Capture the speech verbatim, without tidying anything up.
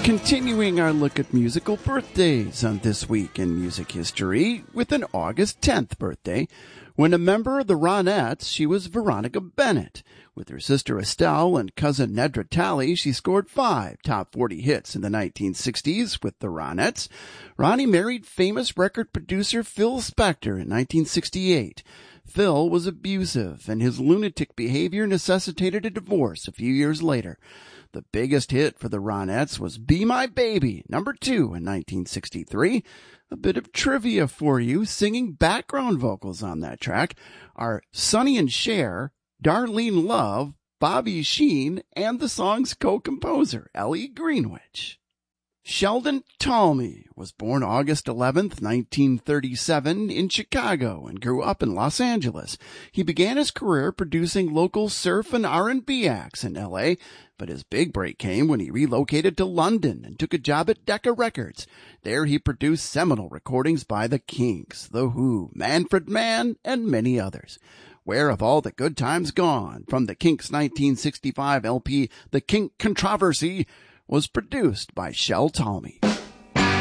Continuing our look at musical birthdays on This Week in Music History with an August tenth birthday. When a member of the Ronettes, she was Veronica Bennett. With her sister Estelle and cousin Nedra Talley, she scored five top forty hits in the nineteen sixties with the Ronettes. Ronnie married famous record producer Phil Spector in nineteen sixty-eight. Phil was abusive, and his lunatic behavior necessitated a divorce a few years later. The biggest hit for the Ronettes was Be My Baby, number two in nineteen sixty-three. A bit of trivia for you. Singing background vocals on that track are Sonny and Cher, Darlene Love, Bobby Sheen, and the song's co-composer, Ellie Greenwich. Sheldon Talmy was born August eleventh, nineteen thirty-seven, in Chicago and grew up in Los Angeles. He began his career producing local surf and R and B acts in L A, but his big break came when he relocated to London and took a job at Decca Records. There he produced seminal recordings by The Kinks, The Who, Manfred Mann, and many others. Where Have All the Good Times Gone, from the Kinks' nineteen sixty-five L P The Kink Controversy, was produced by Shel Talmy.